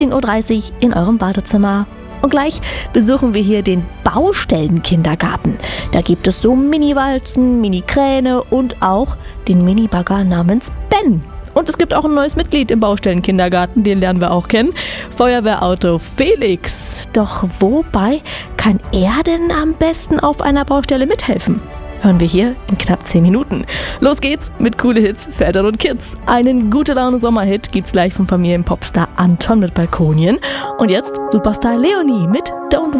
10:30 Uhr in eurem Badezimmer. Und gleich besuchen wir hier den Baustellenkindergarten. Da gibt es so Mini-Walzen, Mini-Kräne und auch den Mini-Bagger namens Ben. Und es gibt auch ein neues Mitglied im Baustellenkindergarten, den lernen wir auch kennen. Feuerwehrauto Felix. Doch wobei kann er denn am besten auf einer Baustelle mithelfen? Hören wir hier in knapp 10 Minuten. Los geht's mit coole Hits für Eltern und Kids. Einen gute Laune Sommerhit gibt's gleich vom Familienpopstar Anton mit Balkonien. Und jetzt Superstar Leonie mit Don't